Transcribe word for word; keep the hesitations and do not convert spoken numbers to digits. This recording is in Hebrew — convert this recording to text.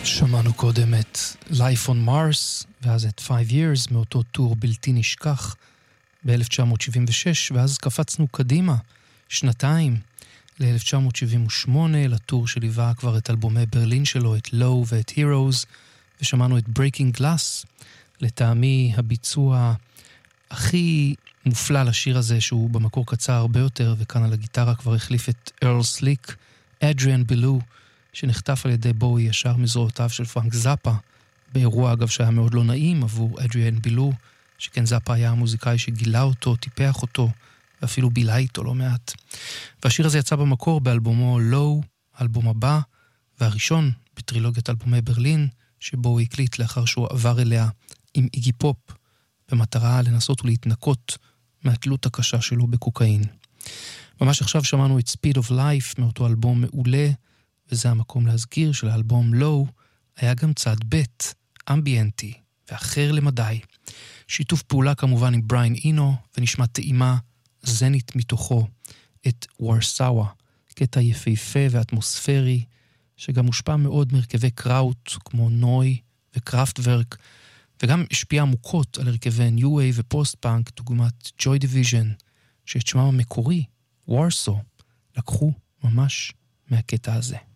שמענו קודם את Life on Mars, ואז את Five Years, מאותו טור בלתי נשכח, ב-אלף תשע מאות שבעים ושש, ואז קפצנו קדימה, שנתיים, ל-אלף תשע מאות שבעים ושמונה, לטור שליווה כבר את אלבומי ברלין שלו, את Low ואת Heroes, ושמענו את Breaking Glass, לטעמי הביצוע הכי מופלא לשיר הזה, שהוא במקור קצר הרבה יותר, וכאן על הגיטרה כבר החליף את ארל סליק, אדריאן בילו, שנחטף על ידי בואי ישר מזרועותיו של פרנק זאפה, באירוע אגב שהיה מאוד לא נעים עבור אדריאן בילו, שכן זאפה היה המוזיקאי שגילה אותו, טיפח אותו, ואפילו בילה איתו לא מעט. והשיר הזה יצא במקור באלבומו Low, האלבום הבא, והראשון בטרילוגיית אלבומי ברלין, שבו הוא הקליט לאחר שהוא עבר אליה עם איגי פופ, במטרה לנסות ולהתנקות מהתלות הקשה שלו בקוקאין. ממש עכשיו שמענו את Speed of Life מאותו אלבום מעולה, וזה המקום להזכיר שלאלבום Low היה גם צד ב' אמביאנטי ואחר למדי. שיתוף פעולה כמובן עם בריין אינו, ונשמע טעימה זנית מתוכו את וורסאווה, קטע יפהפה ואטמוספרי, שגם מושפע מאוד מרכבי קראוט כמו נוי וקראפטוורק, וגם השפיע עמוקות על הרכבי ניו וייב ופוסט פאנק, דוגמת ג'וי דיוויז'ן, שאת שמם המקורי, וורסו, לקחו ממש מהקטע הזה.